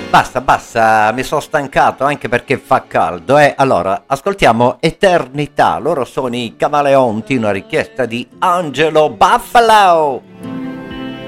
Basta, basta, mi sono stancato anche perché fa caldo, eh. Allora, ascoltiamo Eternità. Loro sono i Camaleonti, una richiesta di Angelo Buffalo.